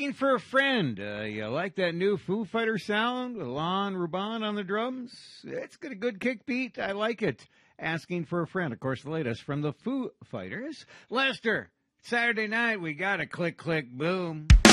Asking for a friend. You like that new Foo Fighter sound with Lon Ruban on the drums? It's got a good kick beat. I like it. Asking for a friend. Of course, the latest from the Foo Fighters. Lester, Saturday night, we got a click, click, boom.